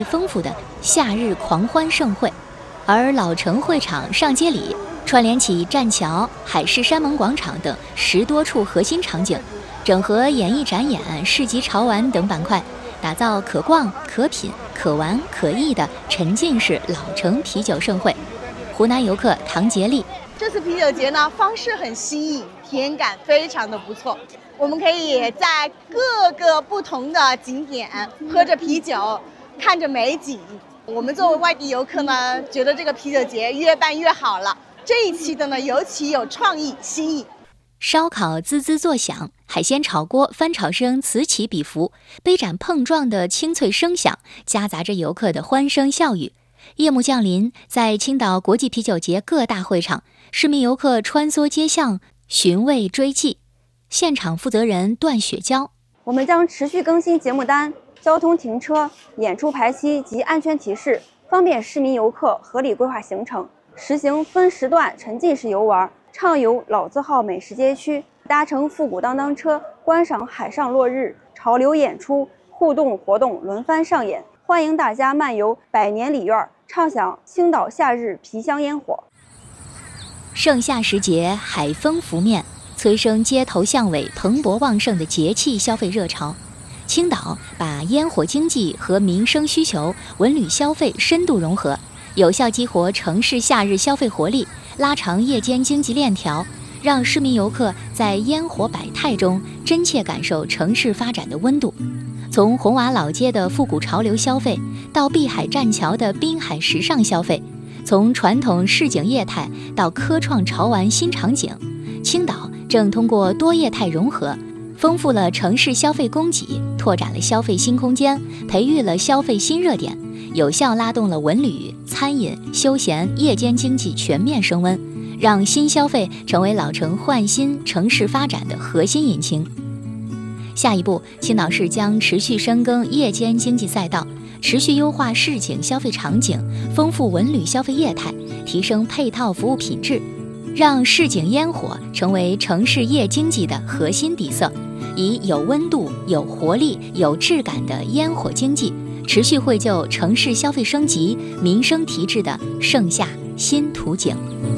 丰富的夏日狂欢盛会。而老城会场上街里串联起栈桥、海誓山盟广场等10多处核心场景，整合演艺展演、市集潮玩等板块，打造可逛、可品、可玩、可艺的沉浸式老城啤酒盛会。湖南游客唐杰丽： 这次啤酒节呢，方式很新颖，体验感非常的不错。我们可以在各个不同的景点喝着啤酒，看着美景。我们作为外地游客呢，觉得这个啤酒节越办越好了。这一期的呢，尤其有创意新颖。 烧烤滋滋作响，海鲜炒锅翻炒声此起彼伏，杯盏碰撞的清脆声响，夹杂着游客的欢声笑语。夜幕降临，在青岛国际啤酒节各大会场，市民游客穿梭街巷，寻味追记。现场负责人段雪娇： 我们将持续更新节目单、交通停车、演出排期及安全提示，方便市民游客合理规划行程。实行分时段沉浸式游玩，畅游老字号美食街区，搭乘复古当当车，观赏海上落日、潮流演出、互动活动轮番上演。欢迎大家漫游百年里院，畅享青岛夏日皮香烟火。 盛夏时节，海风拂面，催生街头巷尾蓬勃旺盛的节气消费热潮。青岛把烟火经济和民生需求、文旅消费深度融合，有效激活城市夏日消费活力，拉长夜间经济链条，让市民游客在烟火百态中真切感受城市发展的温度。从红瓦老街的复古潮流消费，到碧海栈桥的滨海时尚消费，从传统市井业态到科创潮玩新场景，青岛正通过多业态融合，丰富了城市消费供给，拓展了消费新空间，培育了消费新热点，有效拉动了文旅、餐饮、休闲、夜间经济全面升温，让新消费成为老城焕新城市发展的核心引擎。下一步，青岛市将持续深耕夜间经济赛道，持续优化市井消费场景，丰富文旅消费业态，提升配套服务品质，让市井烟火成为城市夜经济的核心底色，以有温度、有活力、有质感的烟火经济，持续绘就城市消费升级、民生提质的盛夏新图景。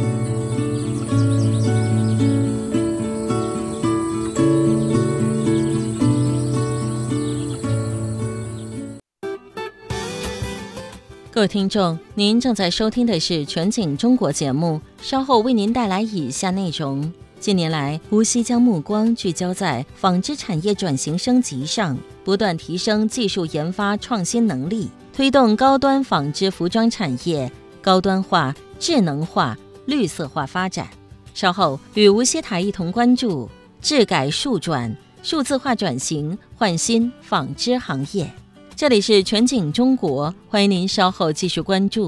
各位听众，您正在收听的是全景中国节目，稍后为您带来以下内容。近年来，无锡将目光聚焦在纺织产业转型升级上，不断提升技术研发创新能力，推动高端纺织服装产业高端化、智能化、绿色化发展。稍后与无锡台一同关注治改数转、数字化转型，焕新纺织行业。这里是全景中国，欢迎您稍后继续关注。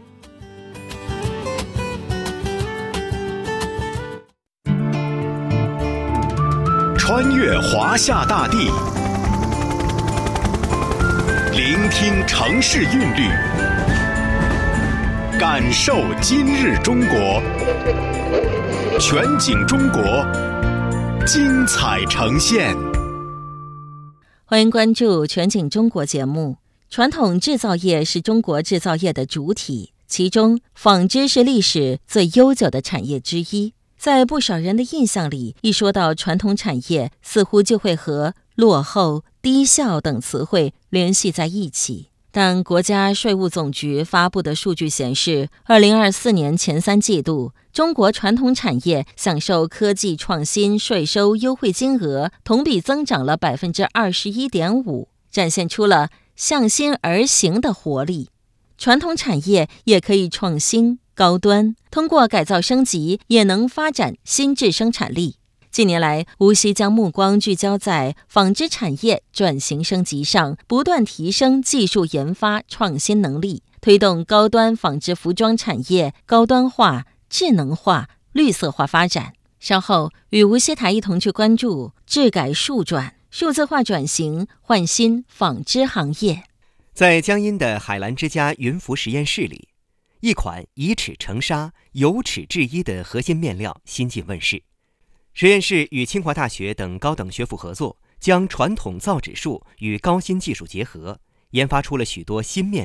穿越华夏大地，聆听城市韵律，感受今日中国。全景中国，精彩呈现。 欢迎关注全景中国节目。传统制造业是中国制造业的主体，其中纺织是历史最悠久的产业之一。在不少人的印象里，一说到传统产业，似乎就会和落后、低效等词汇联系在一起。但国家税务总局发布的数据显示，2024年前3季度，中国传统产业享受科技创新税收优惠金额同比增长了 21.5%， 展现出了向心而行的活力。传统产业也可以创新高端，通过改造升级也能发展新质生产力。近年来，无锡将目光聚焦在纺织产业转型升级上，不断提升技术研发创新能力，推动高端纺织服装产业高端化、智能化、绿色化发展。稍后与无锡台一同去关注治改数转、数字化转型，焕新纺织行业。 在江阴的海澜之家云浮实验室里，一款以尺成纱、有尺制衣的核心面料新近问世。实验室与清华大学等高等学府合作，将传统造纸术与高新技术结合，研发出了许多新面料。